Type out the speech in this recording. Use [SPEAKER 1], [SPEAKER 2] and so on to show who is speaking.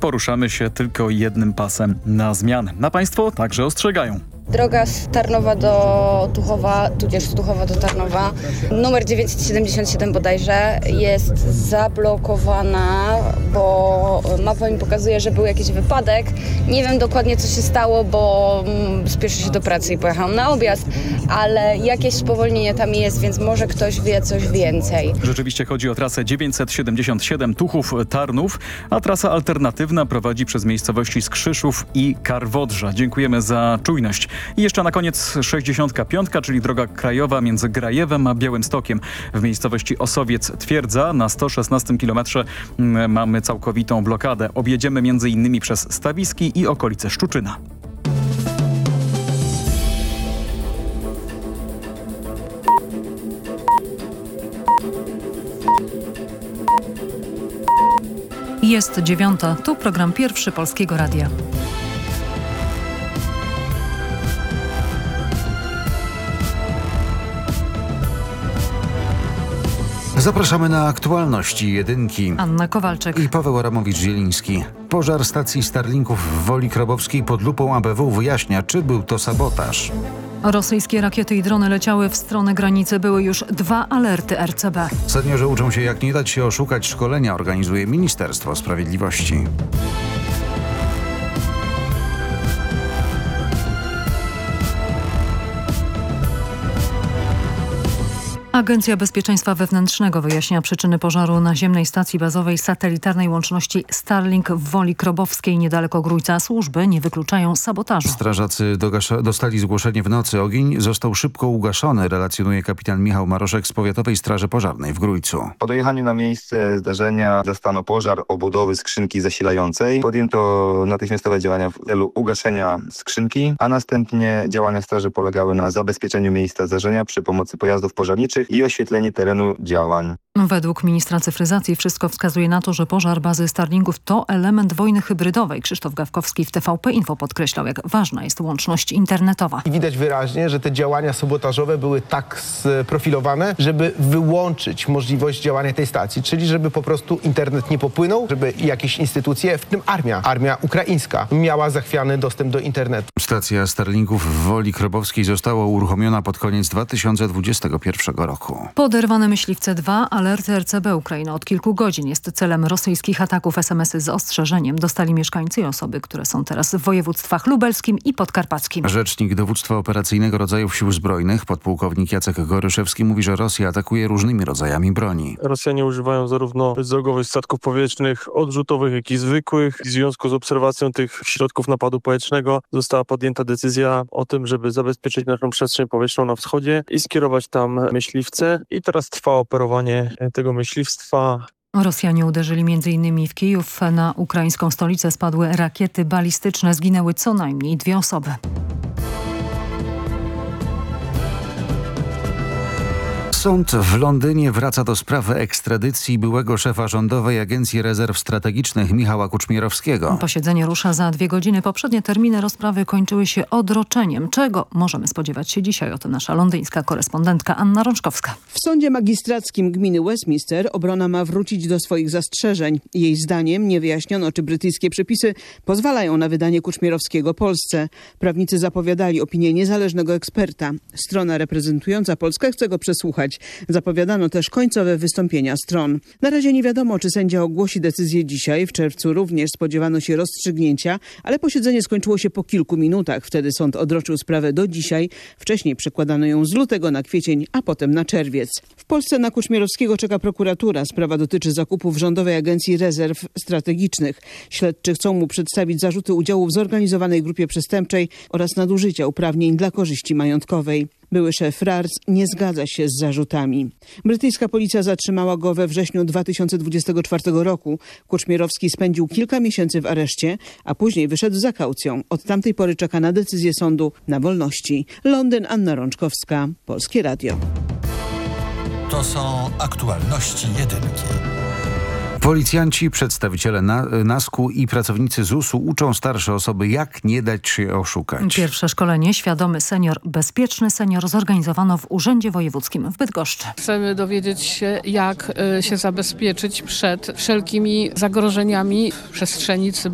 [SPEAKER 1] poruszamy się tylko jednym pasem na zmianę. Na Państwo także ostrzegają.
[SPEAKER 2] Droga z Tarnowa do Tuchowa, tudzież z Tuchowa do Tarnowa, numer 977 bodajże, jest zablokowana, bo mapa mi pokazuje, że był jakiś wypadek. Nie wiem dokładnie, co się stało, bo spieszę się do pracy i pojechałam na objazd, ale jakieś spowolnienie tam jest, więc może ktoś wie coś więcej.
[SPEAKER 1] Rzeczywiście chodzi o trasę 977 Tuchów-Tarnów, a trasa alternatywna prowadzi przez miejscowości Skrzyszów i Karwodrza. Dziękujemy za czujność. I jeszcze na koniec 65, czyli droga krajowa między Grajewem a Białymstokiem. W miejscowości Osowiec-Twierdza na 116 km mamy całkowitą blokadę. Objedziemy m.in. przez Stawiski i okolice Szczuczyna.
[SPEAKER 3] Jest 9:00. Tu program Pierwszy Polskiego Radia.
[SPEAKER 4] Zapraszamy na aktualności jedynki.
[SPEAKER 3] Anna Kowalczyk
[SPEAKER 4] I Paweł Adamowicz-Zieliński. Pożar stacji Starlinków w Woli Krobowskiej pod lupą ABW wyjaśnia, czy był to sabotaż.
[SPEAKER 3] Rosyjskie rakiety i drony leciały w stronę granicy. Były już 2 alerty RCB.
[SPEAKER 4] Seniorzy uczą się, jak nie dać się oszukać. Szkolenia organizuje Ministerstwo Sprawiedliwości.
[SPEAKER 3] Agencja Bezpieczeństwa Wewnętrznego wyjaśnia przyczyny pożaru naziemnej stacji bazowej satelitarnej łączności Starlink w Woli Krobowskiej niedaleko Grójca. Służby nie wykluczają sabotażu.
[SPEAKER 4] Strażacy dostali zgłoszenie w nocy. Ogień został szybko ugaszony, relacjonuje kapitan Michał Maroszek z Powiatowej Straży Pożarnej w Grójcu.
[SPEAKER 5] Po dojechaniu na miejsce zdarzenia zastano pożar obudowy skrzynki zasilającej. Podjęto natychmiastowe działania w celu ugaszenia skrzynki, a następnie działania straży polegały na zabezpieczeniu miejsca zdarzenia przy pomocy pojazdów pożarniczych i oświetlenie terenu działań.
[SPEAKER 3] Według ministra cyfryzacji wszystko wskazuje na to, że pożar bazy Starlinków to element wojny hybrydowej. Krzysztof Gawkowski w TVP Info podkreślał, jak ważna jest łączność internetowa.
[SPEAKER 6] I widać wyraźnie, że te działania sabotażowe były tak sprofilowane, żeby wyłączyć możliwość działania tej stacji, czyli żeby po prostu internet nie popłynął, żeby jakieś instytucje, w tym armia ukraińska, miała zachwiany dostęp do internetu.
[SPEAKER 4] Stacja Starlinków w Woli Krobowskiej została uruchomiona pod koniec 2021 roku.
[SPEAKER 3] Poderwane myśliwce 2, alerty RCB. Ukraina od kilku godzin jest celem rosyjskich ataków. SMS-y z ostrzeżeniem dostali mieszkańcy i osoby, które są teraz w województwach lubelskim i podkarpackim.
[SPEAKER 4] Rzecznik Dowództwa Operacyjnego Rodzajów Sił Zbrojnych, podpułkownik Jacek Goryszewski, mówi, że Rosja atakuje różnymi rodzajami broni.
[SPEAKER 7] Rosjanie używają zarówno załogowych statków powietrznych, odrzutowych, jak i zwykłych. W związku z obserwacją tych środków napadu powietrznego została podjęta decyzja o tym, żeby zabezpieczyć naszą przestrzeń powietrzną na wschodzie i skierować tam myśliwce. I teraz trwa operowanie tego myśliwstwa.
[SPEAKER 3] Rosjanie uderzyli m.in. w Kijów. Na ukraińską stolicę spadły rakiety balistyczne. Zginęły co najmniej 2 osoby.
[SPEAKER 4] Sąd w Londynie wraca do sprawy ekstradycji byłego szefa Rządowej Agencji Rezerw Strategicznych Michała Kuczmierowskiego.
[SPEAKER 3] Posiedzenie rusza za 2 godziny. Poprzednie terminy rozprawy kończyły się odroczeniem. Czego możemy spodziewać się dzisiaj? O tym nasza londyńska korespondentka Anna Rączkowska.
[SPEAKER 8] W sądzie magistrackim gminy Westminster obrona ma wrócić do swoich zastrzeżeń. Jej zdaniem nie wyjaśniono, czy brytyjskie przepisy pozwalają na wydanie Kuczmierowskiego Polsce. Prawnicy zapowiadali opinię niezależnego eksperta. Strona reprezentująca Polskę chce go przesłuchać. Zapowiadano też końcowe wystąpienia stron. Na razie nie wiadomo, czy sędzia ogłosi decyzję dzisiaj. W czerwcu również spodziewano się rozstrzygnięcia, ale posiedzenie skończyło się po kilku minutach. Wtedy sąd odroczył sprawę do dzisiaj. Wcześniej przekładano ją z lutego na kwiecień, a potem na czerwiec. W Polsce na Kuczmierowskiego czeka prokuratura. Sprawa dotyczy zakupów Rządowej Agencji Rezerw Strategicznych. Śledczy chcą mu przedstawić zarzuty udziału w zorganizowanej grupie przestępczej oraz nadużycia uprawnień dla korzyści majątkowej. Były szef RARS nie zgadza się z zarzutami. Brytyjska policja zatrzymała go we wrześniu 2024 roku. Kuczmierowski spędził kilka miesięcy w areszcie, a później wyszedł za kaucją. Od tamtej pory czeka na decyzję sądu na wolności. Londyn, Anna Rączkowska, Polskie Radio.
[SPEAKER 9] To są aktualności jedynki.
[SPEAKER 4] Policjanci, przedstawiciele NASK-u i pracownicy ZUS-u uczą starsze osoby, jak nie dać się oszukać.
[SPEAKER 3] Pierwsze szkolenie Świadomy Senior, Bezpieczny Senior zorganizowano w Urzędzie Wojewódzkim w Bydgoszczy.
[SPEAKER 10] Chcemy dowiedzieć się, jak się zabezpieczyć przed wszelkimi zagrożeniami w przestrzeni